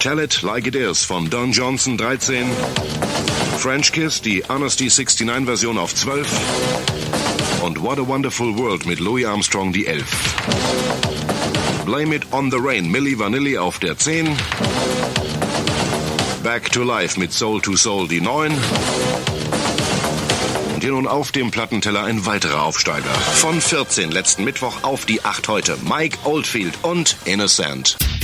Tell It Like It Is von Don Johnson 13. French Kiss, die Honesty 69 Version auf 12. Und What a Wonderful World mit Louis Armstrong die 11. Blame It on the Rain, Milli Vanilli auf der 10. Back to Life mit Soul to Soul die 9. Und hier nun auf dem Plattenteller ein weiterer Aufsteiger. Von 14 letzten Mittwoch auf die 8 heute. Mike Oldfield und Innocent.